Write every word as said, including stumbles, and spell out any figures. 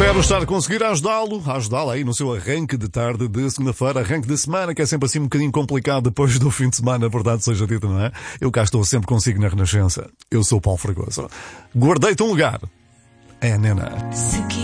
Espero estar a conseguir ajudá-lo, ajudá-lo aí no seu arranque de tarde de segunda-feira, arranque de semana, que é sempre assim um bocadinho complicado depois do fim de semana, verdade seja dita, não é? Eu cá estou sempre consigo na Renascença. Eu sou o Paulo Fragoso. Guardei-te um lugar. É a Nena.